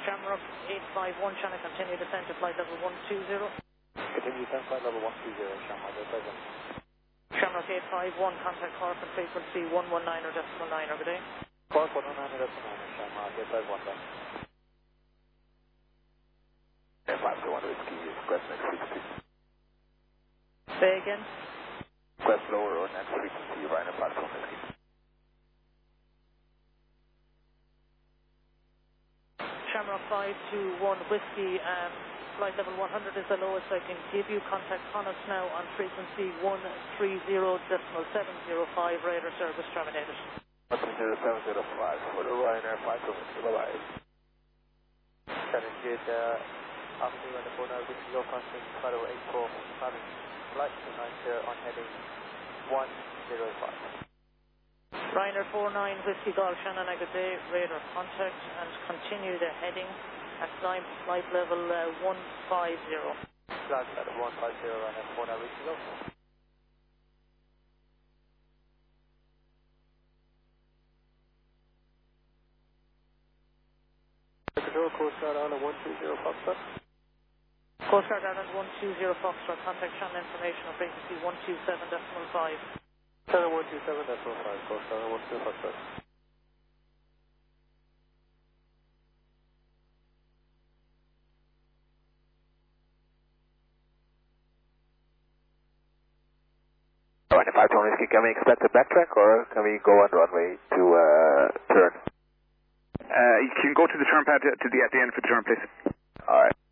Shamrock 851, Shannon, continue descent to flight level 120. Continue descent flight level 120, Shamrock 851. Shamrock 851, contact Cork on frequency 119.9, good day. Cork 119.9, Shamrock 851 then. 521 whiskey, request next frequency. Say again. Request lower or next frequency, Ryanair 521 whiskey. Shamrock 521 whiskey, flight level 100 is the lowest I can give you. Contact Connacht now on frequency 130.705, radar service terminated. 130.705 for the Ryanair 521, bye-bye. Shannon Gate, Avenue and the Bona whiskey, low constant, flight level 84, having flight to 90 on heading 105. Ryanair 49 whiskey, Golf, Shannon, good day, radar contact and continue the heading at climb flight level 150. Flight level 150, Ryanair 49 whiskey, go. Control, Coast Guard Island 120 Foxtrot. Coast Guard Island 120 Foxtrot, contact Shannon information on frequency 127.5. Shannon 127.5, Coast Guard Island 120 Foxtrot. Alright, 520 whiskey, can we expect a backtrack or can we go on runway to turn? You can go to the turn pad at the end for the turn, please. Alright.